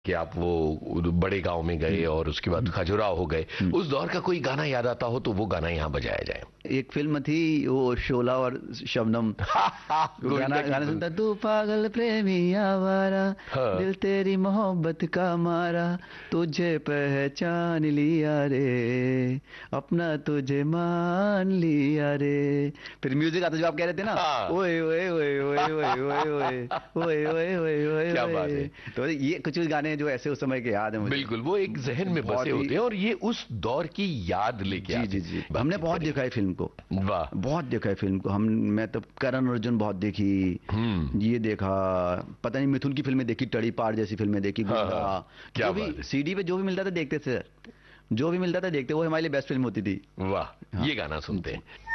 कि आप वो बड़े गांव में गए और उसके बाद खजुराहो हो गए, उस दौर का कोई गाना याद आता हो तो वो गाना यहाँ बजाया जाए। एक फिल्म थी वो शोला और शबनम, वो गाना गोविंदा की गाना फिल्म। सुनता, तू पागल प्रेमी आवारा, हाँ। दिल तेरी मोहब्बत का मारा, तुझे पहचान लिया रे, अपना तुझे मान लिया रे। फिर म्यूजिक आता जो आप कह रहे थे ना, हाँ। ओए ओए ओए ओए ओए ओए ओए ओए ओए ओए ओए क्या बात ओए। है। तो ये कुछ कुछ गाने हैं जो ऐसे उस समय के याद है मुझे, बिल्कुल, वो एक जहन में बसे बहुत ही। होते हैं और ये उस दौर की याद लेके जी आते जी हैं। जी, हमने बातचीत बहुत करेंगे। देखा है फिल्म को, वाह। बहुत देखा है फिल्म को हम। मैं तो करण अर्जुन बहुत देखी, ये देखा, पता नहीं मिथुन की फिल्में देखी, टड़ी पार जैसी फिल्में देखी, हाँ गुंगा, हाँ। क्या जो भी बात है। सीडी पे जो भी मिलता था देखते थे, जो भी मिलता था देखते, वो हमारे लिए बेस्ट फिल्म होती थी। वाह, हाँ ये गाना सुनते जी। हैं।